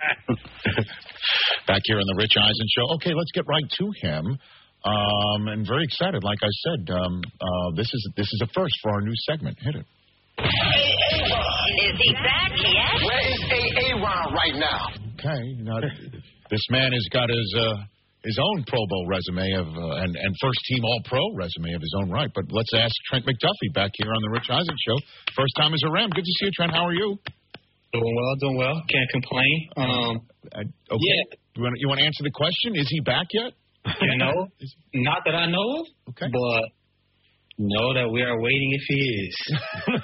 Back here on the Rich Eisen Show. Okay, let's get right to him. And very excited, like I said. This is a first for our new segment. Hit it. Is he back yet? Where is A-Ron right now? Okay, now, this man has got his own Pro Bowl resume and first team All-Pro resume of his own right. But let's ask Trent McDuffie back here on the Rich Eisen Show. First time as a Ram. Good to see you, Trent. How are you? Doing well. Can't complain. Okay. Yeah. You want to answer the question? Is he back yet? Not that I know of. Okay. But know that we are waiting if he is.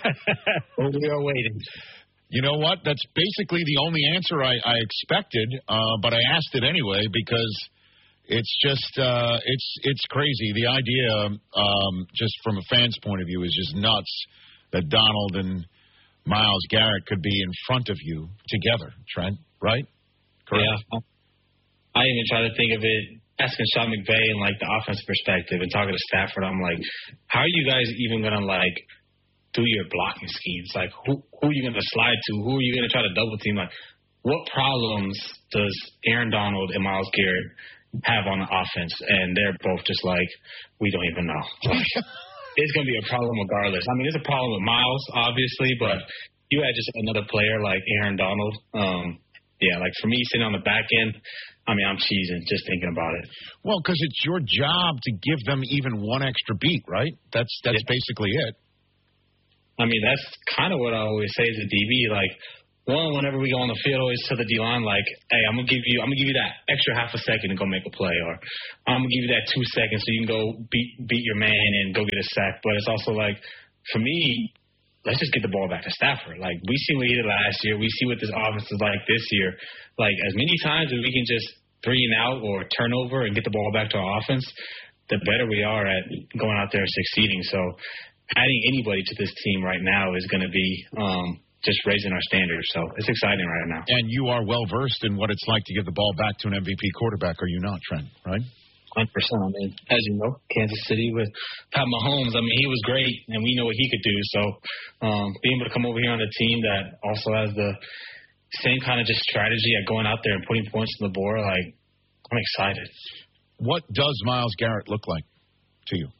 We are waiting. You know what? That's basically the only answer I expected, but I asked it anyway because it's just it's crazy. The idea, just from a fan's point of view, is just nuts that Donald and Myles Garrett could be in front of you together, Trent, right? Correct. Yeah. I even try to think of it, asking Sean McVay in, like, the offensive perspective and talking to Stafford. I'm like, how are you guys even going to, like, do your blocking schemes? Like, who are you going to slide to? Who are you going to try to double team? Like, what problems does Aaron Donald and Myles Garrett have on the offense? And they're both just like, we don't even know. Like, it's going to be a problem regardless. I mean, it's a problem with Myles, obviously, but you had just another player like Aaron Donald. Yeah, like for me, sitting on the back end, I mean, I'm cheesing just thinking about it. Well, because it's your job to give them even one extra beat, right? That's basically it. I mean, that's kind of what I always say as a DB. Like, one, whenever we go on the field, always to the D-line, like, hey, I'm gonna give you that extra half a second to go make a play, or I'm gonna give you that 2 seconds so you can go beat your man and go get a sack. But it's also like, for me, let's just get the ball back to Stafford. Like, we see what he did last year. We see what this offense is like this year. Like, as many times as we can just 3 and out or turnover and get the ball back to our offense, the better we are at going out there and succeeding. So adding anybody to this team right now is going to be just raising our standards. So it's exciting right now. And you are well-versed in what it's like to give the ball back to an MVP quarterback, are you not, Trent, right? 100%. I mean, as you know, Kansas City with Pat Mahomes, I mean, he was great, and we know what he could do. So being able to come over here on a team that also has the same kind of just strategy at going out there and putting points on the board, like, I'm excited. What does Myles Garrett look like to you?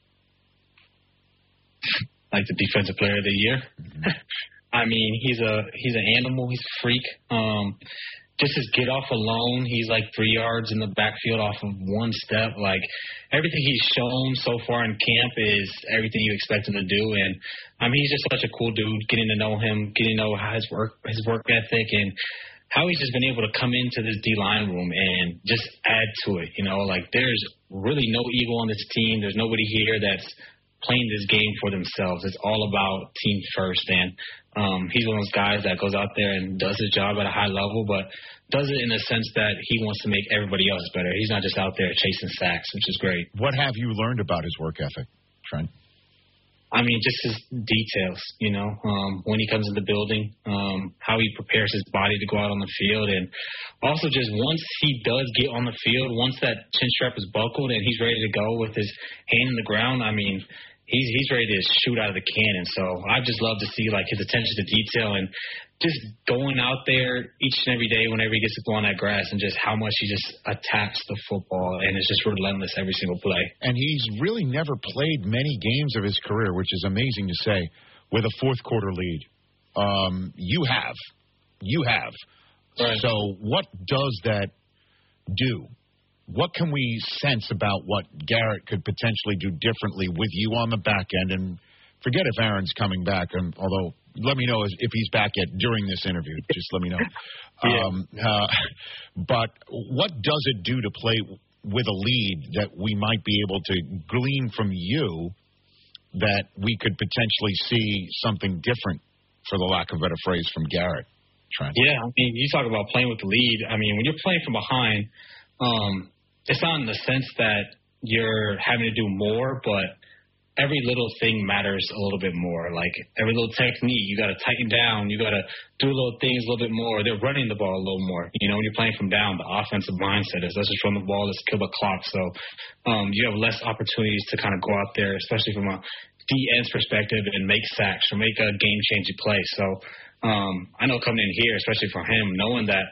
Like the defensive player of the year. Mm-hmm. I mean, he's an animal. He's a freak. Just his get off alone, he's like 3 yards in the backfield off of one step. Like, everything he's shown so far in camp is everything you expect him to do. And I mean, he's just such a cool dude. Getting to know him, getting to know how his work ethic, and how he's just been able to come into this D-line room and just add to it. You know, like, there's really no ego on this team. There's nobody here that's playing this game for themselves. It's all about team first. And he's one of those guys that goes out there and does his job at a high level, but does it in the sense that he wants to make everybody else better. He's not just out there chasing sacks, which is great. What have you learned about his work ethic, Trent? I mean, just his details, you know, when he comes in the building, how he prepares his body to go out on the field. And also just once he does get on the field, once that chin strap is buckled and he's ready to go with his hand in the ground, I mean, he's ready to shoot out of the cannon. So I just love to see, like, his attention to detail and just going out there each and every day whenever he gets to go on that grass, and just how much he just attacks the football and is just relentless every single play. And he's really never played many games of his career, which is amazing to say, with a fourth quarter lead. You have. Right. So what does that do? What can we sense about what Garrett could potentially do differently with you on the back end? And forget if Aaron's coming back, although let me know if he's back yet during this interview. Just let me know. But what does it do to play with a lead that we might be able to glean from you that we could potentially see something different, for the lack of a better phrase, from Garrett, Trent? Yeah, I mean, you talk about playing with the lead. I mean, when you're playing from behind, it's not in the sense that you're having to do more, but every little thing matters a little bit more. Like, every little technique, you got to tighten down. You got to do little things a little bit more. They're running the ball a little more. You know, when you're playing from down, the offensive mindset is let's just run the ball, let's kill the clock. So you have less opportunities to kind of go out there, especially from a D-end's perspective, and make sacks or make a game-changing play. So I know coming in here, especially for him, knowing that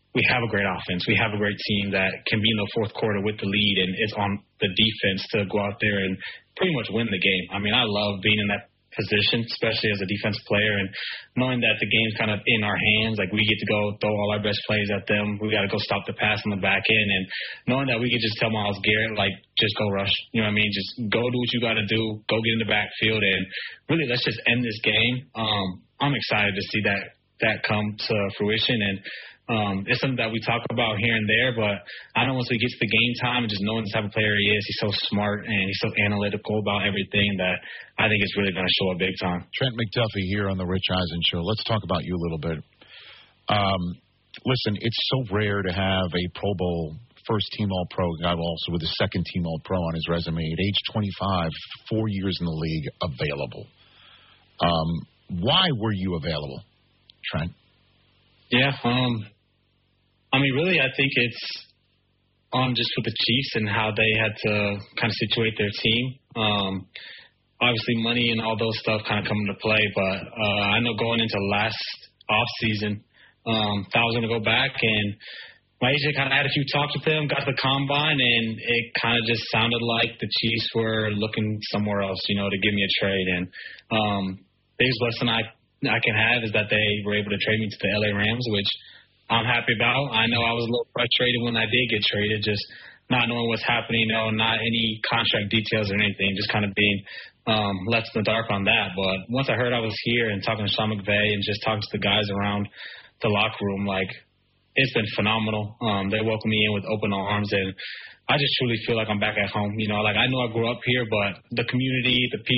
we have a great offense. We have a great team that can be in the fourth quarter with the lead and is on the defense to go out there and pretty much win the game. I mean, I love being in that position, especially as a defensive player, and knowing that the game's kind of in our hands. Like, we get to go throw all our best plays at them. We got to go stop the pass on the back end, and knowing that we could just tell Myles Garrett, like, just go rush. You know what I mean? Just go do what you got to do. Go get in the backfield, and really, let's just end this game. I'm excited to see that come to fruition, and it's something that we talk about here and there, but I know once we get to the game time and just knowing the type of player he is, he's so smart and he's so analytical about everything that I think it's really going to show up big time. Trent McDuffie here on the Rich Eisen Show. Let's talk about you a little bit. Listen, it's so rare to have a Pro Bowl first-team All-Pro guy also with a second-team All-Pro on his resume. At age 25, 4 years in the league, available. Why were you available, Trent? Yeah, I mean, really, I think it's on just with the Chiefs and how they had to kind of situate their team. Obviously, money and all those stuff kind of come into play, but I know going into last offseason, I was going to go back, and my agent kind of had a few talks with them, got to the combine, and it kind of just sounded like the Chiefs were looking somewhere else, to give me a trade. And biggest blessing I can have is that they were able to trade me to the LA Rams, which I'm happy about. I know I was a little frustrated when I did get traded, just not knowing what's happening, not any contract details or anything, just kind of being left in the dark on that. But once I heard I was here and talking to Sean McVay and just talking to the guys around the locker room, like, it's been phenomenal. They welcome me in with open arms, and I just truly feel like I'm back at home. I know I grew up here, but the community, the people,